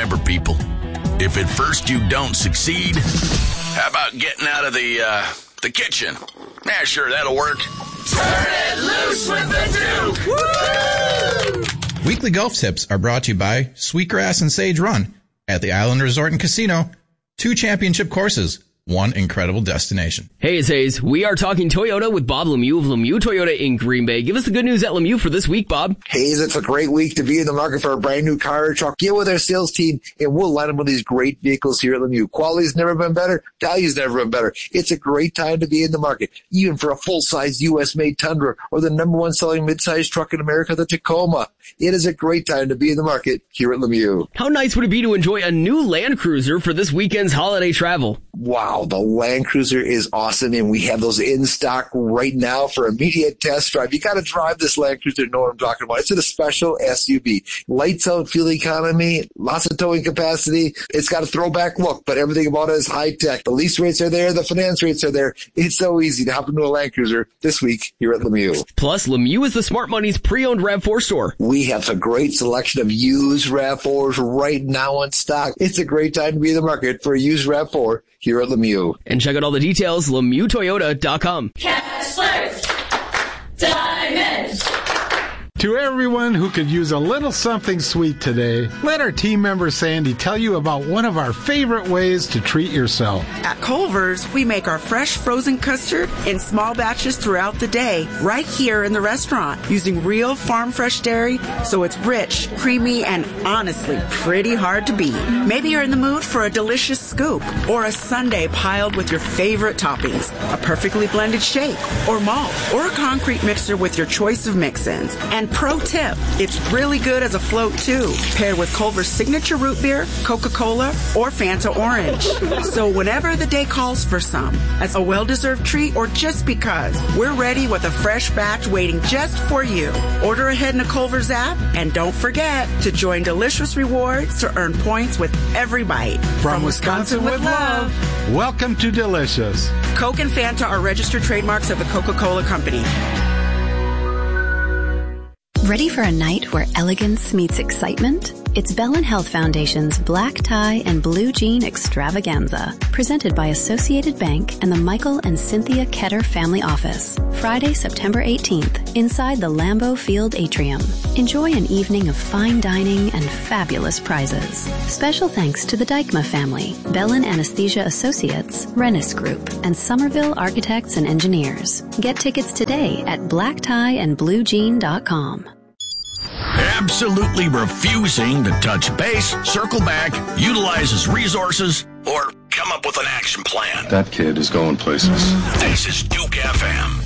Remember, people, if at first you don't succeed, how about getting out of the kitchen? Yeah, sure, that'll work. Turn it loose with the Duke! Woo! Weekly golf tips are brought to you by Sweetgrass and Sage Run at the Island Resort and Casino. 2 championship courses. 1 incredible destination. Hey, it's Hayes. We are talking Toyota with Bob Lemieux of Lemieux Toyota in Green Bay. Give us the good news at Lemieux for this week, Bob. Hayes, it's a great week to be in the market for a brand new car or truck. Get with our sales team and we'll line them with these great vehicles here at Lemieux. Quality's never been better. Value's never been better. It's a great time to be in the market, even for a full-size U.S.-made Tundra or the #1 selling mid-size truck in America, the Tacoma. It is a great time to be in the market here at Lemieux. How nice would it be to enjoy a new Land Cruiser for this weekend's holiday travel? Wow, the Land Cruiser is awesome, and we have those in stock right now for immediate test drive. You got to drive this Land Cruiser to know what I'm talking about. It's a special SUV. Lights out fuel economy, lots of towing capacity. It's got a throwback look, but everything about it is high-tech. The lease rates are there. The finance rates are there. It's so easy to hop into a Land Cruiser this week here at Lemieux. Plus, Lemieux is the Smart Money's pre-owned RAV4 store. We have a great selection of used RAV4s right now in stock. It's a great time to be in the market for a used RAV4 here at Lemieux. And check out all the details, LemieuxToyota.com. Kessler's Diamonds. To everyone who could use a little something sweet today, let our team member Sandy tell you about one of our favorite ways to treat yourself. At Culver's, we make our fresh frozen custard in small batches throughout the day, right here in the restaurant, using real farm fresh dairy, so it's rich, creamy, and honestly pretty hard to beat. Maybe you're in the mood for a delicious scoop, or a sundae piled with your favorite toppings, a perfectly blended shake, or malt, or a concrete mixer with your choice of mix-ins. And pro tip, it's really good as a float too, paired with Culver's signature root beer, Coca-Cola, or Fanta Orange. So whenever the day calls for some, as a well-deserved treat or just because, we're ready with a fresh batch waiting just for you. Order ahead in the Culver's app, and don't forget to join Delicious Rewards to earn points with every bite. From Wisconsin with love, welcome to Delicious. Coke and Fanta are registered trademarks of the Coca-Cola Company. Ready for a night where elegance meets excitement? It's Bellin Health Foundation's Black Tie and Blue Jean Extravaganza, presented by Associated Bank and the Michael and Cynthia Ketter Family Office. Friday, September 18th, inside the Lambeau Field Atrium. Enjoy an evening of fine dining and fabulous prizes. Special thanks to the Dykma family, Bellin Anesthesia Associates, Rennis Group, and Somerville Architects and Engineers. Get tickets today at blacktieandbluejean.com. Absolutely refusing to touch base, circle back, utilize his resources, or come up with an action plan. That kid is going places. This is Duke FM.